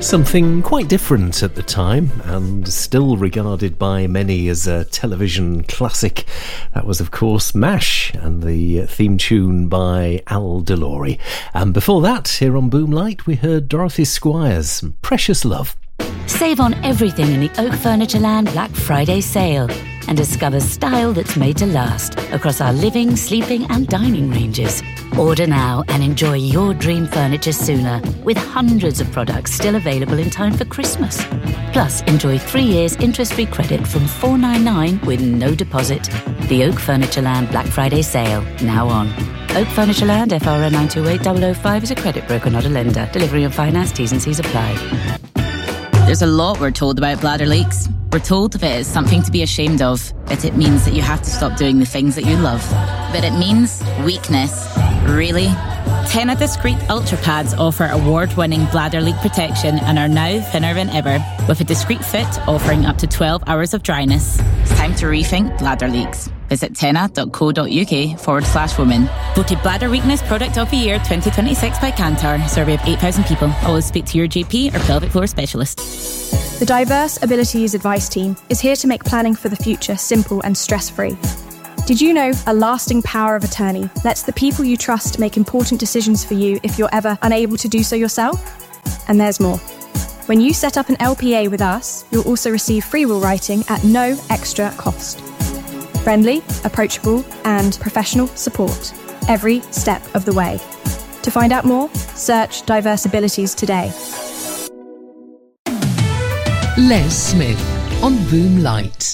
Something quite different at the time and still regarded by many as a television classic. That was, of course, MASH and the theme tune by Al DeLore. And before that, here on Boomlight, we heard Dorothy Squires, Precious Love. Save on everything in the Oak Furnitureland Black Friday sale and discover style that's made to last across our living, sleeping and dining ranges. Order now and enjoy your dream furniture sooner with hundreds of products still available in time for Christmas. Plus, enjoy 3 years interest-free credit from $499 with no deposit. The Oak Furnitureland Black Friday sale, now on. Oak Furnitureland, FRN 928005 is a credit broker, not a lender. Delivery and finance, T's and C's apply. There's a lot we're told about bladder leaks. We're told that it is something to be ashamed of, that it means that you have to stop doing the things that you love. But it means weakness. Really? Tena Discreet Ultra Pads offer award-winning bladder leak protection and are now thinner than ever, with a discreet fit offering up to 12 hours of dryness. It's time to rethink bladder leaks. Visit tena.co.uk/women. Voted Bladder Weakness Product of the Year 2026 by Kantar. Survey of 8,000 people. Always speak to your GP or pelvic floor specialist. The Diverse Abilities Advice Team is here to make planning for the future simple and stress-free. Did you know a lasting power of attorney lets the people you trust make important decisions for you if you're ever unable to do so yourself? And there's more. When you set up an LPA with us, you'll also receive free will writing at no extra cost. Friendly, approachable, and professional support every step of the way. To find out more, search Diverse Abilities today. Les Smith on Boomlight.